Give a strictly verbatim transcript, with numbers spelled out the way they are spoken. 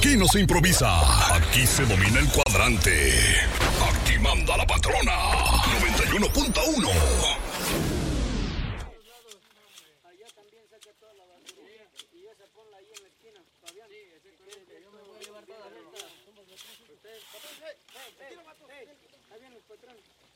Aquí no se improvisa. Aquí se domina el cuadrante. Aquí manda la patrona. noventa y uno punto uno. Allá también saca toda la batería y esa ponla ahí en la esquina. Fabián, sí, exactamente. Yo me voy a llevar toda la lista. Ustedes, patrón, hey, hey, hey, ahí vienen los patrones.